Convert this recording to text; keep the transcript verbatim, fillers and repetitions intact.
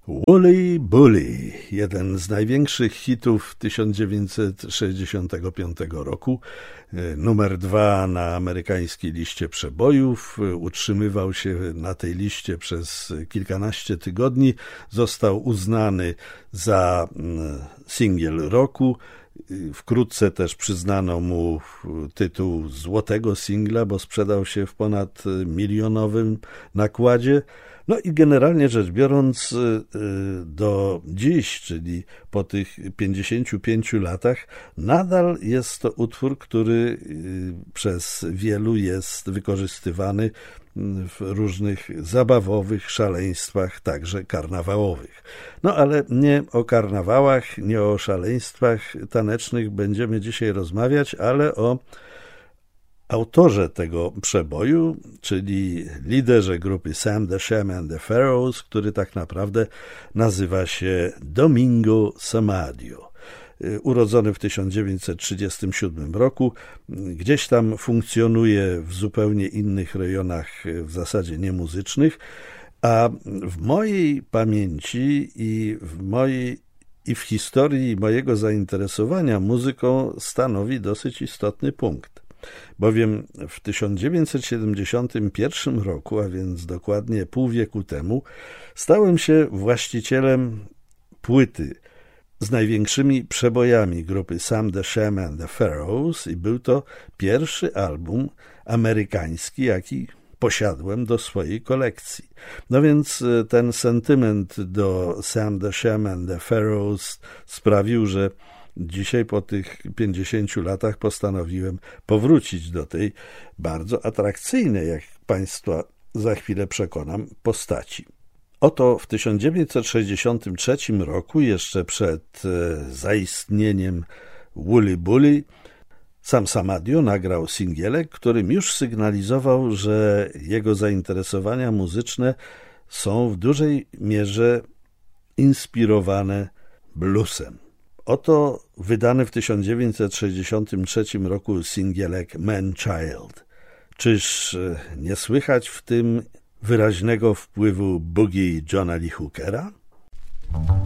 Wooly Bully, jeden z największych hitów tysiąc dziewięćset sześćdziesiątego piątego roku, numer dwa na amerykańskiej liście przebojów, utrzymywał się na tej liście przez kilkanaście tygodni, został uznany za singiel roku. Wkrótce też przyznano mu tytuł złotego singla, bo sprzedał się w ponad milionowym nakładzie. No i generalnie rzecz biorąc, do dziś, czyli po tych pięćdziesięciu pięciu latach, nadal jest to utwór, który przez wielu jest wykorzystywany w różnych zabawowych szaleństwach, także karnawałowych. No ale nie o karnawałach, nie o szaleństwach tanecznych będziemy dzisiaj rozmawiać, ale o autorze tego przeboju, czyli liderze grupy Sam the Sham and the Pharaohs, który tak naprawdę nazywa się Domingo Samadio. Urodzony w tysiąc dziewięćset trzydziestym siódmym roku, gdzieś tam funkcjonuje w zupełnie innych rejonach, w zasadzie niemuzycznych, a w mojej pamięci i w mojej i w historii mojego zainteresowania muzyką stanowi dosyć istotny punkt. Bowiem w tysiąc dziewięćset siedemdziesiątym pierwszym roku, a więc dokładnie pół wieku temu, stałem się właścicielem płyty z największymi przebojami grupy Sam the Sham and the Pharaohs i był to pierwszy album amerykański, jaki posiadłem do swojej kolekcji. No więc ten sentyment do Sam the Sham and the Pharaohs sprawił, że dzisiaj po tych pięćdziesięciu latach postanowiłem powrócić do tej bardzo atrakcyjnej, jak Państwa za chwilę przekonam, postaci. Oto w tysiąc dziewięćset sześćdziesiątym trzecim roku, jeszcze przed zaistnieniem Wooly Bully, Sam Samadio nagrał singielek, którym już sygnalizował, że jego zainteresowania muzyczne są w dużej mierze inspirowane bluesem. Oto wydany w tysiąc dziewięćset sześćdziesiątym trzecim roku singielek Man Child. Czyż nie słychać w tym wyraźnego wpływu boogie Johna Lee Hookera?